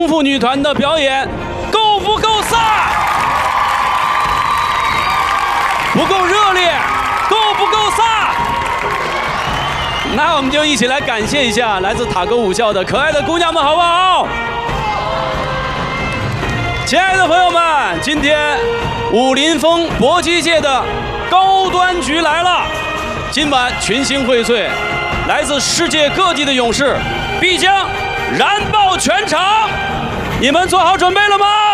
功夫女团的表演够不够飒？不够热烈，够不够飒？那我们就一起来感谢一下来自塔沟武校的可爱的姑娘们，好不好？亲爱的朋友们，今天武林风搏击界的高端局来了，今晚群星荟萃，来自世界各地的勇士必将燃爆全场，你们做好准备了吗？